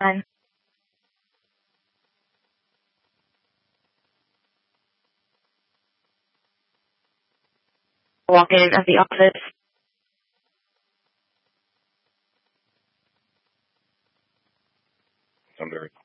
And walk in at the office. I'm very